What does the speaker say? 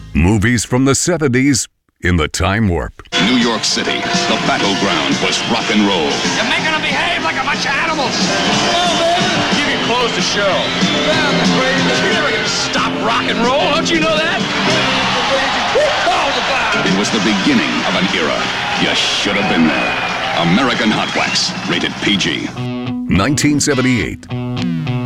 Movies from the 70s in the time warp. New York City, the battleground was rock and roll. You're making them behave like a bunch of animals. Give your clothes to show. You're never gonna stop rock and roll, don't you know that? It was the beginning of an era. You should have been there. American Hot Wax, rated PG. 1978.